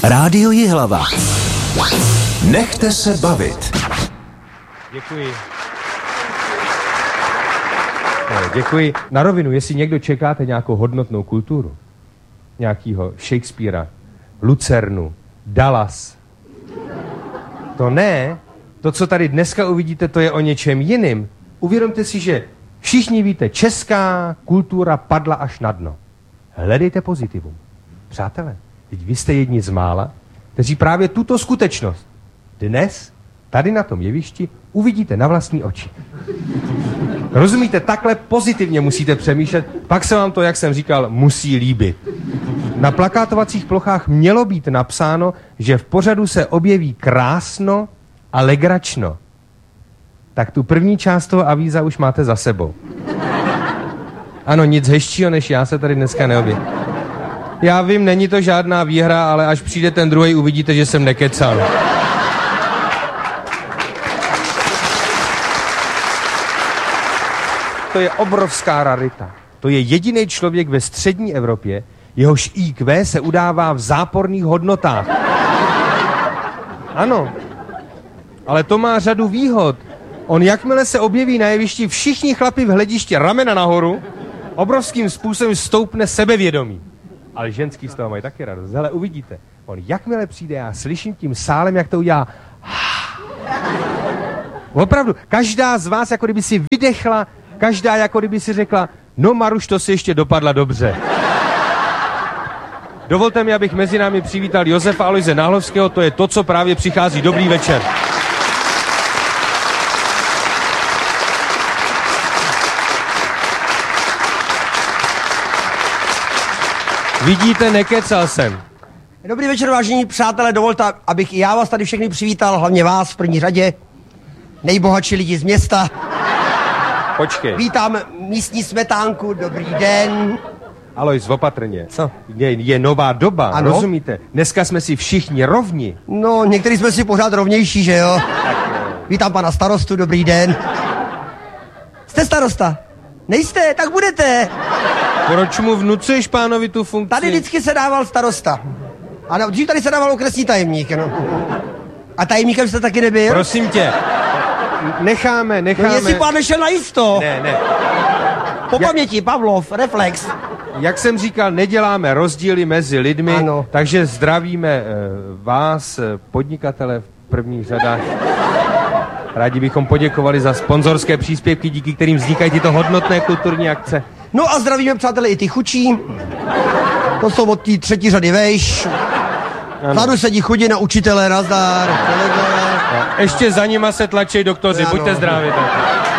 Rádio Jihlava. Nechte se bavit. Děkuji. Na rovinu, jestli někdo čekáte nějakou hodnotnou kulturu, nějakýho Shakespearea, Lucernu, Dallas, to ne, to, co tady dneska uvidíte, to je o něčem jiným. Uvědomte si, že všichni víte, česká kultura padla až na dno. Hledejte pozitivum. Přátelé, teď vy jste jedni z mála, kteří právě tuto skutečnost dnes, tady na tom jevišti, uvidíte na vlastní oči. Rozumíte, takhle pozitivně musíte přemýšlet, pak se vám to, jak jsem říkal, musí líbit. Na plakátovacích plochách mělo být napsáno, že v pořadu se objeví krásno a legračno. Tak tu první část toho avíza už máte za sebou. Ano, nic hezčího než já se tady dneska neobjeví. Já vím, není to žádná výhra, ale až přijde ten druhý, uvidíte, že jsem nekecal. To je obrovská rarita. To je jediný člověk ve střední Evropě, jehož IQ se udává v záporných hodnotách. Ano, ale to má řadu výhod. On jakmile se objeví na jevišti, všichni chlapi v hledišti ramena nahoru, obrovským způsobem stoupne sebevědomí. Ale ženský z toho mají taky radost. Hele, uvidíte. On jakmile přijde, já slyším tím sálem, jak to udělá. Opravdu, každá z vás, jako kdyby si vydechla, každá, jako kdyby si řekla, no Maruš, to si ještě dopadla dobře. Dovolte mi, abych mezi námi přivítal Josefa Aloise Náhlovského, to je to, co právě přichází. Dobrý večer. Vidíte, nekecal jsem. Dobrý večer, vážení přátelé, dovolte, abych i já vás tady všechny přivítal, hlavně vás v první řadě, nejbohatší lidi z města. Počkej. Vítám místní smetánku, dobrý den. Alois, opatrně. Co? Je nová doba, ano? Rozumíte? Dneska jsme si všichni rovni. No, někteří jsme si pořád rovnější, že jo? Vítám pana starostu, dobrý den. Jste starosta? Nejste? Tak budete. Proč mu vnucuješ pánovi tu funkci? Tady vždycky se dával starosta. A dřív tady se dával okresní tajemník, no. A tajemníkem jste taky nebyl? Prosím tě. Necháme. No, jestli pán nešel najisto. Ne. Po paměti, Pavlov, reflex. Jak jsem říkal, neděláme rozdíly mezi lidmi, ano. Takže zdravíme vás, podnikatele v prvních řadách. Rádi bychom poděkovali za sponzorské příspěvky, díky kterým vznikají tyto hodnotné kulturní akce. No a zdravíme, přátelé, i ty chučí. To jsou od té třetí řady vejš. Vzadu sedí chudina, učitelé, nazdar. Ještě za nima se tlačí doktoři, ano. Buďte zdraví. Tak.